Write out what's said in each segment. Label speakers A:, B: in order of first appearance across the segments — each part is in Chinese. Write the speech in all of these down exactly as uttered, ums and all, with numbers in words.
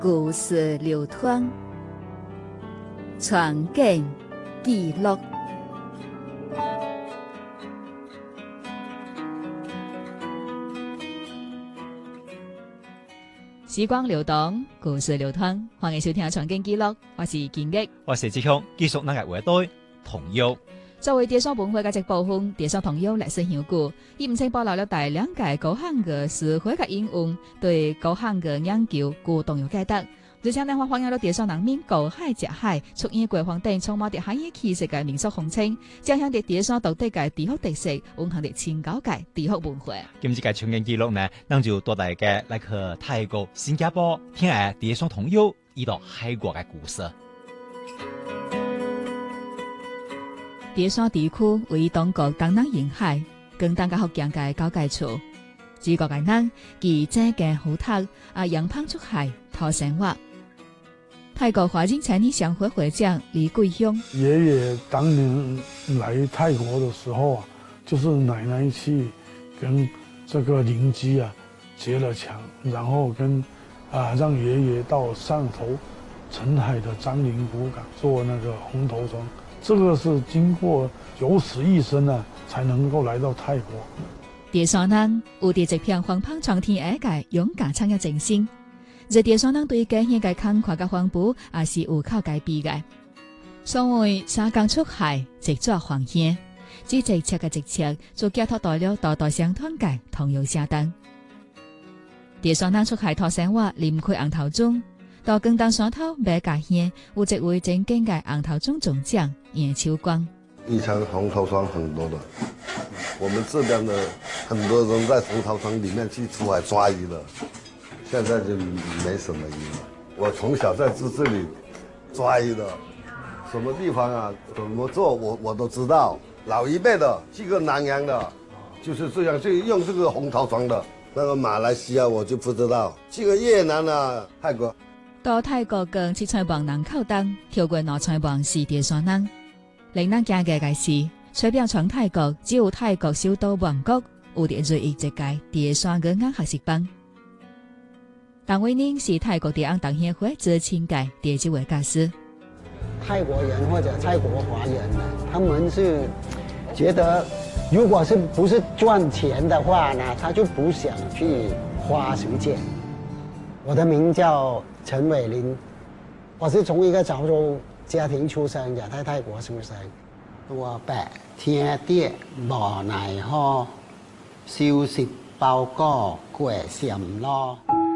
A: 故事流傳，傳景記錄。時光流動，故事流傳，歡迎收聽《傳景記錄》，我是金玉，
B: 我是志雄，繼續咱個話題童謠。作
A: 為地商文化嘅一部分，地商童謠歷史悠久，伊唔僅保留了大量嘅高項嘅詞彙嘅應用，對高項嘅研究具重要價值。而且呢，我反映了地商人民高海食海、出演國防等充滿着海洋氣息嘅民俗風情，彰顯着地商獨特嘅地方特色，蘊含着千高嘅地方文化。
B: 今次嘅傳景記錄呢，咱就帶大家來去泰國、新加坡聽下地商童謠遇到海國嘅故事。地商地區位於中國東南沿海，跟東加福建嘅交界處。自國嘅人以井間湖灘啊，揚帆出海，討生活。泰國華人青年商會會長李貴雄，
C: 爺爺當年來泰國的時候啊，就是奶奶去跟這個鄰居啊結了牆，然後跟啊讓爺爺到汕頭澄海的樟林古港做那個紅頭裝。這個是經過九死一生啊，才能夠來到泰國。
A: 地商人有啲一片荒澎蒼天嘅勇敢創業精神，而地商人對家鄉嘅坎坷嘅環保也是有靠改變嘅。所謂沙江出海，直作黃縣，只直切嘅直切，就寄託到了代代相傳嘅童謠社當。地商人出海討生活，離唔開紅頭中。到更當山頭買家鄉，有一位正經嘅紅頭中中將葉秋光。
D: 以前紅頭霜很多的，我們這邊的很多人在紅頭霜裏面去出海抓魚了，現在就沒什麼魚了。我從小在這這裏抓魚的，什麼地方啊，怎麼做我我都知道。老一輩的，這個南洋的，就是這樣，就用這個紅頭霜的。那個馬來西亞我就不知道，這個越南啊，泰國。
A: 到泰國跟七彩網人口當，跳過兩彩網是地商人。令人驚嘅嘅是，隨便從泰國，只有泰國首都曼谷有啲最一隻嘅地商嘅硬學習班。鄧偉寧是泰國地安黨協會知青嘅第一位教師。
E: 泰國人或者泰國華人，他們是覺得，如果是不是賺錢的話呢，他就不想去花時間。我的名叫陳偉林，我是從一個潮州家庭出生，也在泰國出生。我白天啲無奈何，少食包果過禪咯。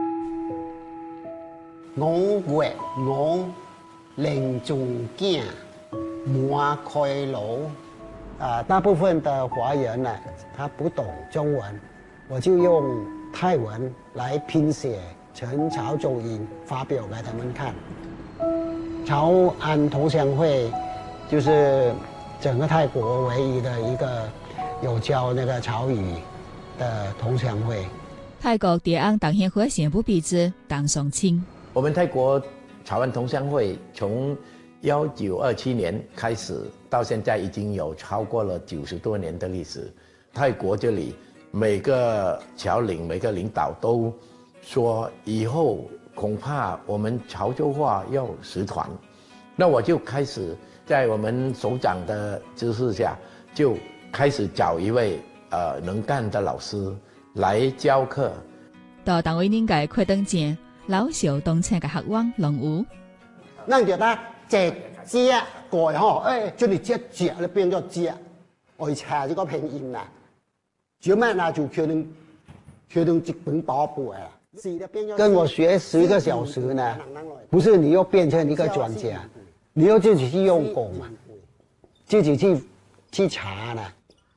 E: 我月我零中間滿開路。啊，大部分的華人呢，他不懂中文，我就用泰文來拼寫成潮州音發表給他們看。潮安同鄉會就是整個泰國唯一的一個有教那個潮語的同鄉會。
A: 泰國地安黨協會宣布畢之鄧松清，
F: 我們泰國潮安同鄉會從一九二七年開始到現在已經有超過了九十多年的歷史。泰國這裡每個僑領每個領導都說以後恐怕我們潮州話要失傳，那我就開始在我們首長的指示下，就開始找一位呃能幹的老師來教課。
A: 到鄧偉寧嘅開燈前，老少東車嘅客灣龍舞，
E: 咱叫他隻隻過嗬，誒，將你隻隻咧變咗隻，我查呢個拼音啦，做咩呢？就決定決定一本寶貝啦。跟我學十個小時呢，不是你要變成一個專家，你要自己去用功嘛，自己去去查呢。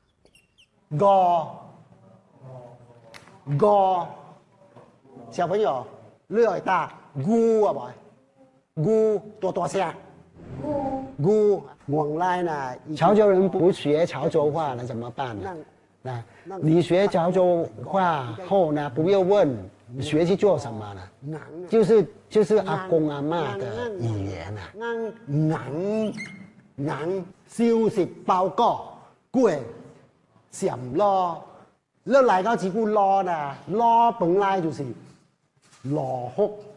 E: 個個小朋友略大咕啊嘛，咕多多聲，咕往來呢，潮州人不學潮州話那怎麼辦呢？那你學潮州話後呢，不要問。學去做什麼呢？就是就是阿公阿媽的語言啊。硬硬少食包果過禪咯，你嚟到只顧攞啦，攞本來就是羅福